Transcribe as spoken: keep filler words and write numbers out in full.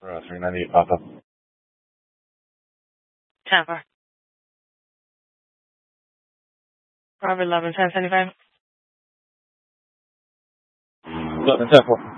For uh, three ninety-eight Papa. Tampa. Robert eleven ten seventy-five. eleven ten four.